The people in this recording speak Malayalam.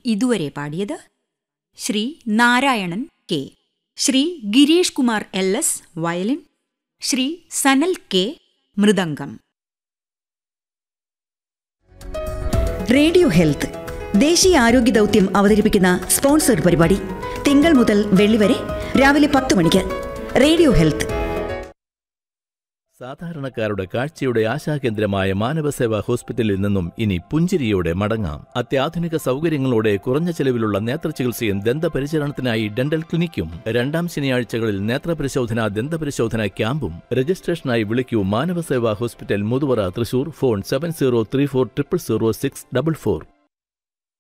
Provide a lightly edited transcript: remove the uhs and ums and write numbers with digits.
ഇതുവരെ പാടിയത് Shri Narayanan K, Shri Girish Kumar LS violin, Shri Sanal K mridangam. Radio health ദേശീയ ആരോഗ്യ ദൗത്യം അവതരിപ്പിക്കുന്ന സ്പോൺസർഡ് പരിപാടി തിങ്കൾ മുതൽ വെള്ളി വരെ രാവിലെ 10 മണിക്ക്. Radio health. സാധാരണക്കാരുടെ കാഴ്ചയുടെ ആശാകേന്ദ്രമായ മാനവസേവാ ഹോസ്പിറ്റലിൽ നിന്നും ഇനി പുഞ്ചിരിയോടെ മടങ്ങാം. അത്യാധുനിക സൗകര്യങ്ങളോടെ കുറഞ്ഞ ചെലവിലുള്ള നേത്രചികിത്സയും ദന്തപരിചരണത്തിനായി ഡെന്റൽ ക്ലിനിക്കും. 2ാം ശനിയാഴ്ചകളിൽ നേത്രപരിശോധന, ദന്തപരിശോധന ക്യാമ്പും. രജിസ്ട്രേഷനായി വിളിക്കൂ മാനവസേവാ ഹോസ്പിറ്റൽ, മുതുവറ, തൃശൂർ. ഫോൺ 7034000644.